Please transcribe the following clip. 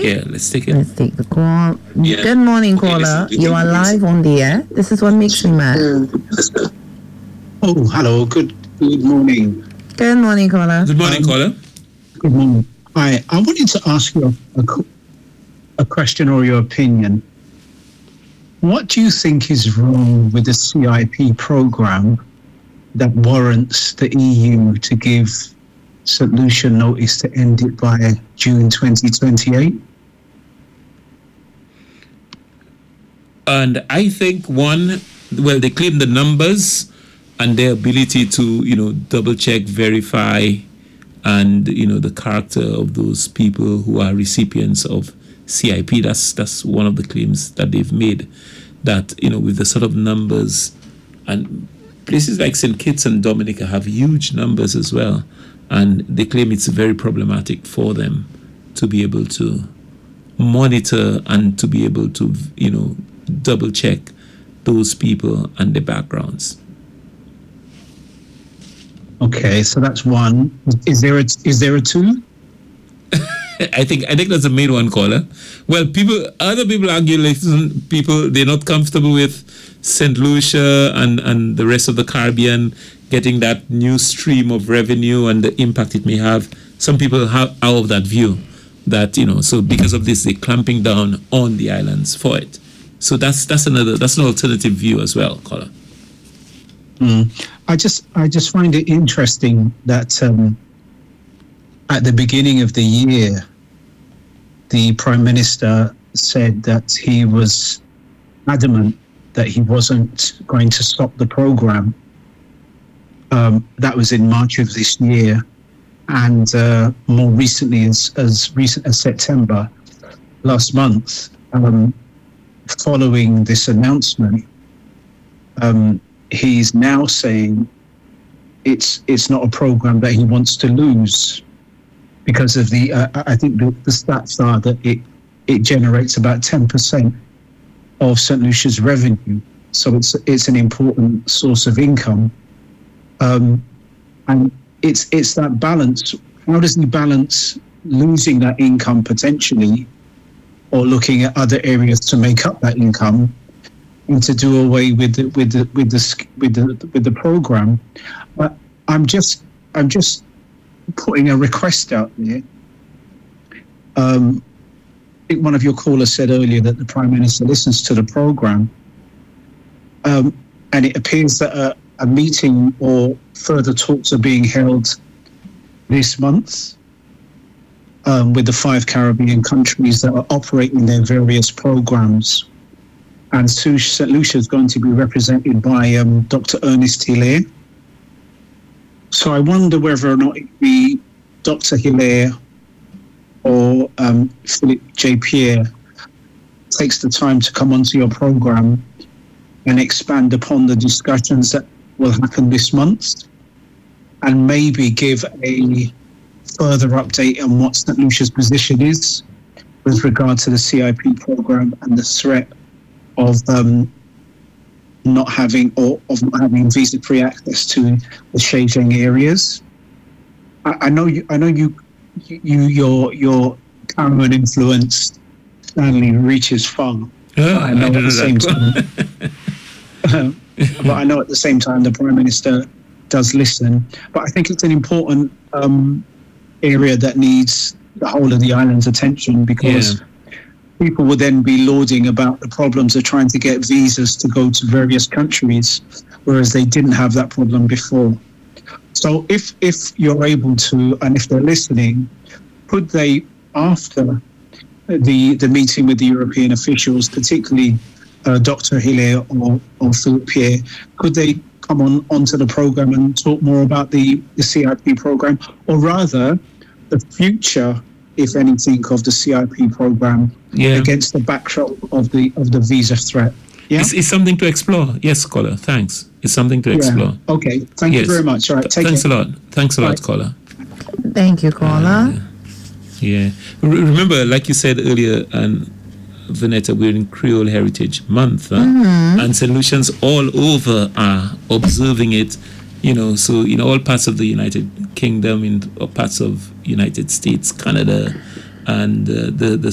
Yeah, let's take it. Let's take the call. Yeah. Good morning, caller. You are live on the air. This is what makes me mad. Oh, hello. Good morning. Good morning, caller. Good morning, caller. Good morning. Hi. I wanted to ask you a question or your opinion. What do you think is wrong with the CIP program that warrants the EU to give St. Lucia notice to end it by June 2028? And I think they claim the numbers and their ability to, double check, verify, and, the character of those people who are recipients of CIP. That's one of the claims that they've made, that, with the sort of numbers, and places like St. Kitts and Dominica have huge numbers as well. And they claim it's very problematic for them to be able to monitor and to be able to, double check those people and their backgrounds. Okay, so that's one. Is there a two? I think that's the main one, caller. Well, other people argue, they're not comfortable with St. Lucia and the rest of the Caribbean getting that new stream of revenue and the impact it may have. Some people are of that view that, so because of this, they're clamping down on the islands for it. So that's an alternative view as well, caller. I just find it interesting that at the beginning of the year, the Prime Minister said that he was adamant that he wasn't going to stop the program. That was in March of this year, and more recently, as recent as September last month, following this announcement, he's now saying it's not a program that he wants to lose because of the. I think the stats are that it generates about 10% of St. Lucia's revenue, so it's an important source of income. And it's that balance. How does he balance losing that income potentially, or looking at other areas to make up that income, and to do away with the program? But I'm just putting a request out there. I think one of your callers said earlier that the Prime Minister listens to the program, and it appears that a meeting or further talks are being held this month with the 5 Caribbean countries that are operating their various programs. And St. Lucia is going to be represented by Dr. Ernest Hilaire. So I wonder whether or not it be Dr. Hilaire or Philip J. Pierre takes the time to come onto your program and expand upon the discussions that will happen this month, and maybe give a further update on what St. Lucia's position is with regard to the CIP program and the threat of not having visa-free access to the Xinjiang areas. I know your Cameron influence Stanley reaches far. I know at the same time. But I know at the same time the Prime Minister does listen. But I think it's an important area that needs the whole of the island's attention, because people will then be lauding about the problems of trying to get visas to go to various countries, whereas they didn't have that problem before. So if you're able to, and if they're listening, could they, after the meeting with the European officials, particularly Dr. Hilaire or Philip Pierre, could they come onto the program and talk more about the CIP program, or rather the future, if anything, of the CIP program against the backdrop of the visa threat? Yeah, it's something to explore. Yes, caller. Thanks. It's something to explore. Okay. Thank you very much. All right. Thanks a lot. Thanks a lot, caller. Thank you, caller. Remember, like you said earlier, and Vanetta, we're in Creole Heritage Month, and St. Lucians all over are observing it. So in all parts of the United Kingdom, in all parts of United States, Canada, and the